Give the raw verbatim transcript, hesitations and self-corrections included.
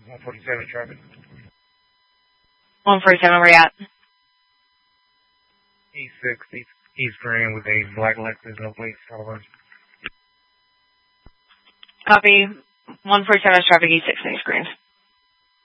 one forty-seven traffic. one forty-seven, where you at? E six, East, East Green with a black Lexus, no plates, all Copy. one forty-seven traffic, E six, East Green.